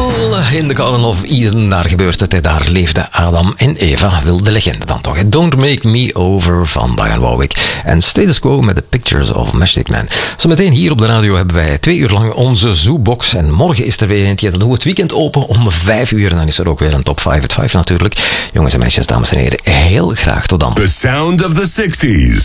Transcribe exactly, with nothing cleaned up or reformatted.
Well, in the Garden of Eden, daar gebeurt het. Hè. Daar leefden Adam en Eva, wil de legende dan toch. Hè. Don't Make Me Over van Dionne Warwick. En Status Quo met The Pictures of Matchstick Man. Zometeen hier op de radio hebben wij twee uur lang onze Zoobox. En morgen is er weer eentje. Dan doen we het weekend open om vijf uur. En dan is er ook weer een top vijf at vijf natuurlijk. Jongens en meisjes, dames en heren, heel graag tot dan. The sound of the sixties.